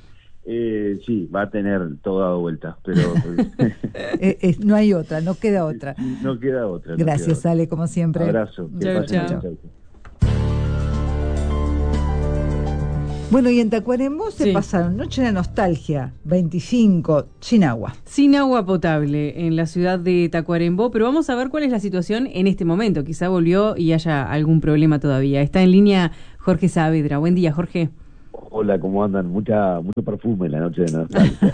Eh, sí, va a tener todo dado vuelta, pero eh, eh, no hay otra, no queda otra. No queda otra. No Gracias, queda Ale, otra. como siempre. Abrazo. Chau, chau. Chau. Bueno, y en Tacuarembó se sí. pasaron Noche de Nostalgia, veinticinco, sin agua. Sin agua potable en la ciudad de Tacuarembó, pero vamos a ver cuál es la situación en este momento. Quizá volvió y haya algún problema todavía. Está en línea Jorge Saavedra. Buen día, Jorge. Hola, ¿cómo andan? Mucha, mucho perfume en la Noche de Nostalgia.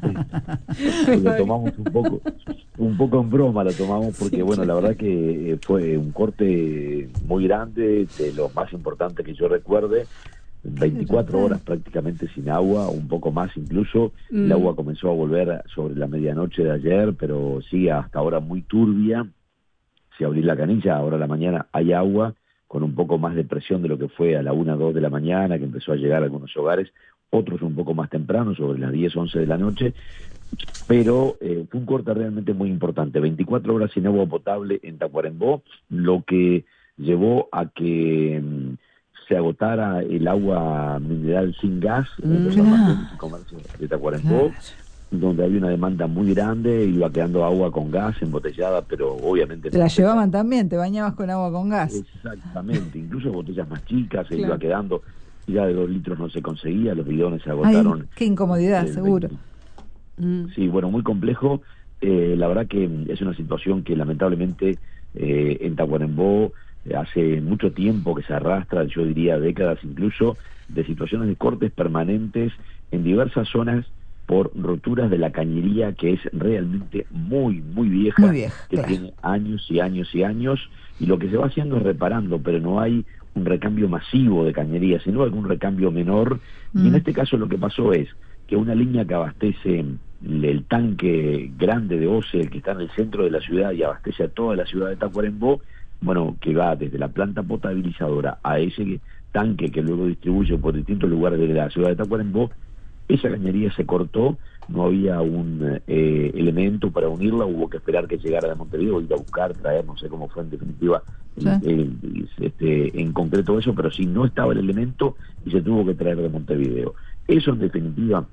Lo tomamos un poco, un poco en broma lo tomamos porque, sí, bueno, la verdad que fue un corte muy grande, de lo más importante que yo recuerde. veinticuatro horas prácticamente sin agua, un poco más incluso. Mm. El agua comenzó a volver sobre la medianoche de ayer, pero sí, hasta ahora muy turbia. Si abrí la canilla, ahora a la mañana hay agua, con un poco más de presión de lo que fue a la una, dos de la mañana, que empezó a llegar a algunos hogares, otros un poco más temprano, sobre las diez, once de la noche, pero eh, fue un corte realmente muy importante, veinticuatro horas sin agua potable en Tacuarembó, lo que llevó a que mm, se agotara el agua mineral sin gas en los almacenes y comercios de Tacuarembó, donde había una demanda muy grande, iba quedando agua con gas embotellada, pero obviamente... Te la llevaban también, te bañabas con agua con gas. Exactamente, incluso botellas más chicas, se claro. iba quedando, ya de dos litros no se conseguía, los bidones se agotaron. Ay, qué incomodidad, eh, seguro. veinte Sí, bueno, muy complejo, eh, la verdad que es una situación que lamentablemente eh, en Tacuarembó eh, hace mucho tiempo que se arrastra, yo diría décadas incluso, de situaciones de cortes permanentes en diversas zonas, por roturas de la cañería que es realmente muy, muy vieja, muy vieja que claro. tiene años y años y años, y lo que se va haciendo es reparando, pero no hay un recambio masivo de cañería, sino algún recambio menor, mm. y en este caso lo que pasó es que una línea que abastece el tanque grande de O C E, el que está en el centro de la ciudad y abastece a toda la ciudad de Tacuarembó, bueno, que va desde la planta potabilizadora a ese tanque que luego distribuye por distintos lugares de la ciudad de Tacuarembó, esa cañería se cortó, no había un eh, elemento para unirla, hubo que esperar que llegara de Montevideo, ir a buscar, traer, no sé cómo fue en definitiva, sí. el, el, este, en concreto eso, pero sí no estaba el elemento y se tuvo que traer de Montevideo. Eso en definitiva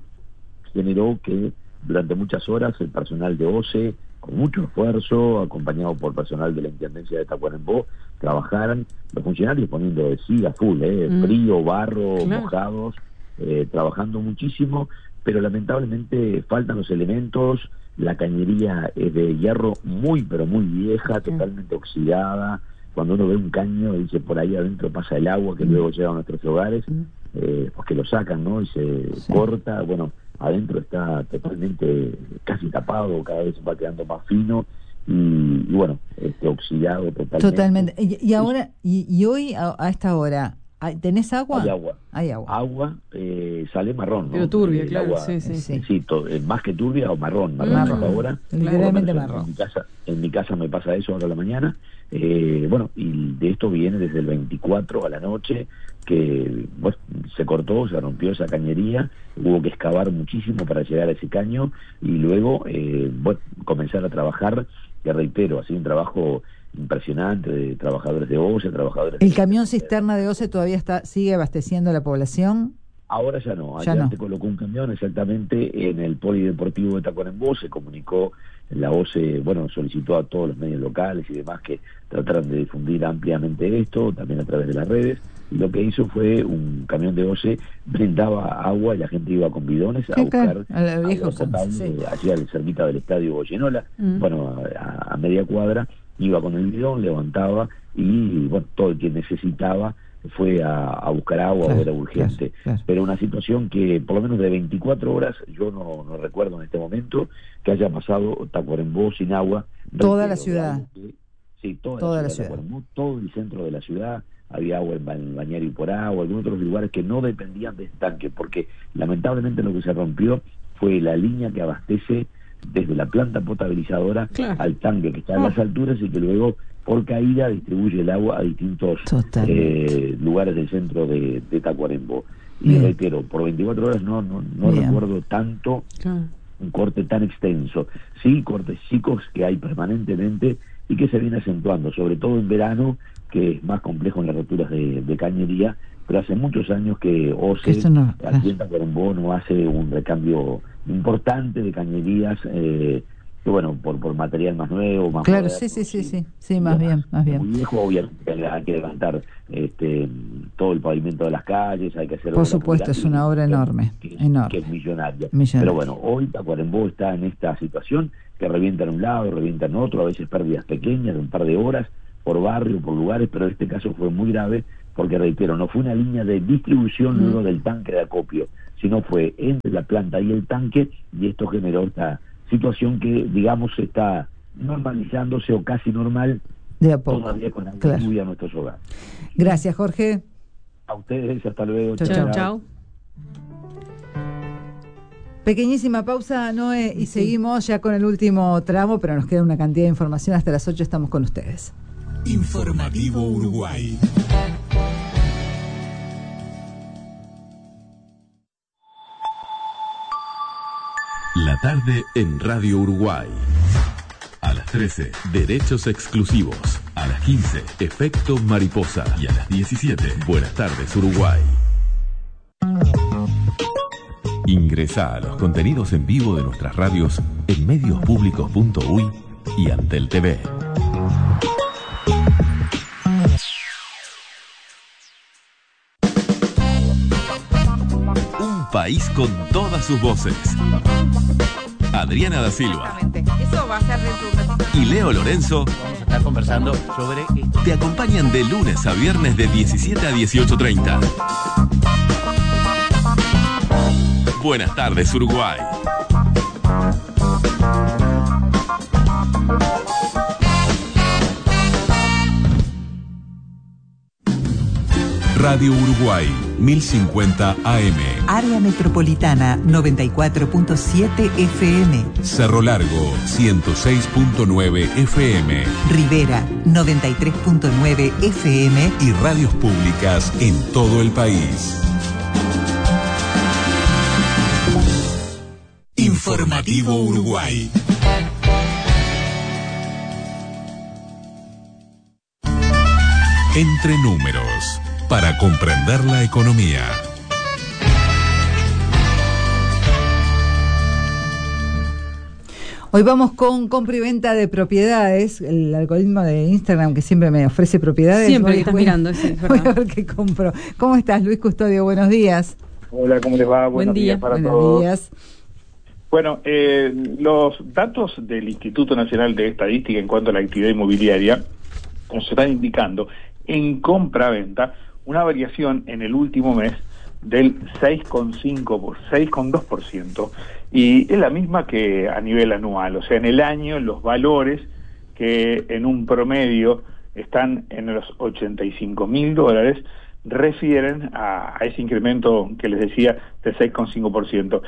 generó que durante muchas horas el personal de OCE, con mucho esfuerzo, acompañado por personal de la Intendencia de Tacuarembó, trabajaran, los funcionarios poniendo de sí a full, eh, mm. frío, barro, claro. mojados, eh, trabajando muchísimo, pero lamentablemente faltan los elementos, la cañería es de hierro muy pero muy vieja, sí. totalmente oxidada, cuando uno ve un caño dice por ahí adentro pasa el agua que mm. luego llega a nuestros hogares, mm. eh, pues que lo sacan, ¿no? Y se sí. corta, bueno, adentro está totalmente casi tapado, cada vez va quedando más fino y, y bueno, este oxidado totalmente. Totalmente. Y, y ahora, y, y hoy a, a esta hora, ¿tenés agua? Hay agua. Hay agua. Agua eh, sale marrón, ¿no? Pero turbia, el claro, agua, sí, sí. sí, sí to, eh, más que turbia o marrón, marrón, marrón. ahora. Literalmente marrón. En mi, casa, en mi casa me pasa eso ahora a la mañana. Eh, bueno, y de esto viene desde el veinticuatro a la noche, que bueno, se cortó, se rompió esa cañería, hubo que excavar muchísimo para llegar a ese caño y luego eh, bueno, comenzar a trabajar, que reitero, ha sido un trabajo impresionante de trabajadores de OCE, trabajadores... ¿El de... camión cisterna de OCE todavía está sigue abasteciendo a la población? Ahora ya no, ya allá no. te colocó un camión exactamente en el polideportivo de Tacuarembó, se comunicó, la OCE, bueno, solicitó a todos los medios locales y demás que trataran de difundir ampliamente esto, también a través de las redes, y lo que hizo fue un camión de OCE, brindaba agua y la gente iba con bidones a sí, buscar claro, agua potable, sí. allí al cerquita del estadio Goyenola, mm. bueno, a, a media cuadra, iba con el bidón, levantaba y bueno, todo el que necesitaba fue a, a buscar agua, claro, era urgente, claro, claro. Pero una situación que por lo menos de veinticuatro horas, yo no, no recuerdo en este momento que haya pasado Tacuarembó sin agua. Toda la ciudad. Que, sí, toda, toda la la ciudad, ciudad. Tacuarembó, todo el centro de la ciudad, había agua en el Bañario y por agua, algunos otros lugares que no dependían de este tanque, porque lamentablemente lo que se rompió fue la línea que abastece desde la planta potabilizadora claro. al tanque que está a las alturas y que luego por caída distribuye el agua a distintos eh, lugares del centro de, de Tacuarembó. Y Bien. reitero, por veinticuatro horas no no, no recuerdo tanto claro. un corte tan extenso. Sí, cortes chicos que hay permanentemente y que se viene acentuando, sobre todo en verano, que es más complejo en las roturas de, de cañería, pero hace muchos años que OCE, no, aquí en Tacuarembó, no hace un recambio importante de cañerías, eh, que bueno, por, por material más nuevo, más claro, moderno, sí, sí, sí, sí, sí, más bien, más bien. Muy viejo, obviamente hay que levantar este, todo el pavimento de las calles, hay que hacer... Por supuesto, es una obra enorme, que, enorme. Que es millonaria. millonaria. Pero bueno, hoy Tacuarembó está en esta situación que revienta en un lado, revienta en otro, a veces pérdidas pequeñas de un par de horas, por barrio, por lugares, pero en este caso fue muy grave, porque reitero, no fue una línea de distribución mm. luego del tanque de acopio, sino fue entre la planta y el tanque, y esto generó esta situación que, digamos, está normalizándose o casi normal de a poco. Todavía con la claro. lluvia a nuestros hogares. Gracias, Jorge. A ustedes, hasta luego. Chao, chao. chao. Pequeñísima pausa, Noé, y sí. seguimos ya con el último tramo, pero nos queda una cantidad de información. Hasta las ocho estamos con ustedes. Informativo Uruguay. La tarde en Radio Uruguay. A las trece, derechos exclusivos. A las quince, efecto mariposa. Y a las diecisiete, buenas tardes Uruguay. Ingresa a los contenidos en vivo de nuestras radios en mediospublicos punto uy y Antel T V. Un país con todas sus voces. Adriana da Silva. Eso va a ser de y Leo Lorenzo vamos a estar conversando sobre esto. Te acompañan de lunes a viernes de diecisiete a dieciocho treinta. Buenas tardes, Uruguay. Radio Uruguay, mil cincuenta A M. Área Metropolitana, noventa y cuatro punto siete F M. Cerro Largo, ciento seis punto nueve F M. Rivera, noventa y tres punto nueve F M. Y radios públicas en todo el país. Informativo Uruguay. Entre números, para comprender la economía. Hoy vamos con compra y venta de propiedades, el algoritmo de Instagram que siempre me ofrece propiedades. Siempre voy, que estás voy, mirando, sí, voy a ver qué compro. ¿Cómo estás, Luis Custodio? Buenos días. Hola, ¿cómo les va? Buenos Buen día. días para Buenos todos. días. Bueno, eh, los datos del Instituto Nacional de Estadística en cuanto a la actividad inmobiliaria nos están indicando en compra-venta una variación en el último mes del seis coma cinco por seis coma dos por ciento, y es la misma que a nivel anual. O sea, en el año los valores que en un promedio están en los ochenta y cinco mil dólares refieren a, a ese incremento que les decía de seis coma cinco por ciento.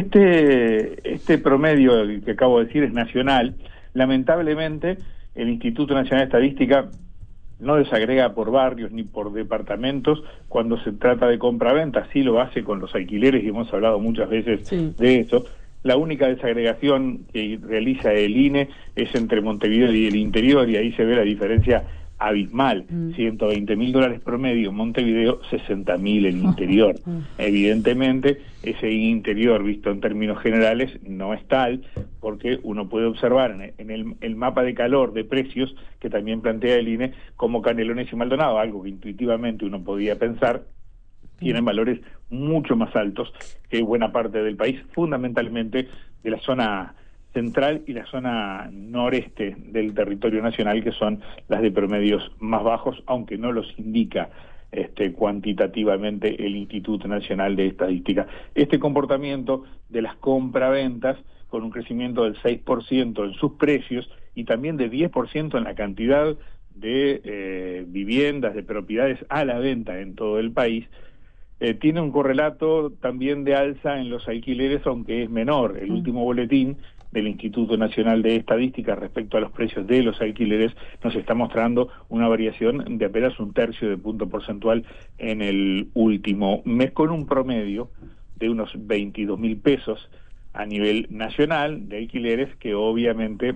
Este, este promedio que acabo de decir es nacional. Lamentablemente el Instituto Nacional de Estadística no desagrega por barrios ni por departamentos cuando se trata de compra-venta, sí lo hace con los alquileres y hemos hablado muchas veces sí. de eso. La única desagregación que realiza el I N E es entre Montevideo y el interior, y ahí se ve la diferencia abismal, mm. ciento veinte mil dólares promedio en Montevideo, sesenta mil en interior. Uh, uh. Evidentemente, ese interior, visto en términos generales, no es tal, porque uno puede observar en, en el, el mapa de calor de precios que también plantea el I N E, como Canelones y Maldonado, algo que intuitivamente uno podía pensar, tienen valores mucho más altos que buena parte del país, fundamentalmente de la zona central y la zona noreste del territorio nacional, que son las de promedios más bajos, aunque no los indica este, cuantitativamente el Instituto Nacional de Estadística. Este comportamiento de las compraventas, con un crecimiento del seis por ciento en sus precios y también de diez por ciento en la cantidad de eh, viviendas, de propiedades a la venta en todo el país, eh, tiene un correlato también de alza en los alquileres, aunque es menor. El último boletín del Instituto Nacional de Estadística respecto a los precios de los alquileres nos está mostrando una variación de apenas un tercio de punto porcentual en el último mes, con un promedio de unos veintidós mil pesos a nivel nacional de alquileres, que obviamente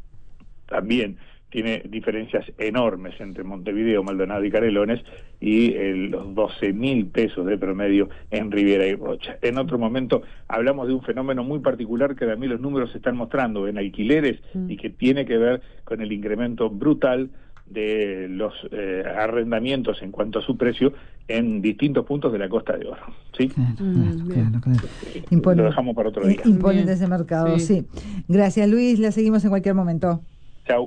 también tiene diferencias enormes entre Montevideo, Maldonado y Canelones, y eh, los doce mil pesos de promedio en Riviera y Rocha. En otro momento hablamos de un fenómeno muy particular que también los números se están mostrando en alquileres mm. y que tiene que ver con el incremento brutal de los eh, arrendamientos en cuanto a su precio en distintos puntos de la Costa de Oro. ¿Sí? Claro, claro, claro, claro. Impone, Lo dejamos para otro día. Imponente ese mercado, sí. sí. Gracias, Luis. La seguimos en cualquier momento. Chau.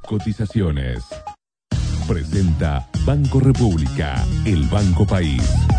Cotizaciones. Presenta Banco República, el Banco País.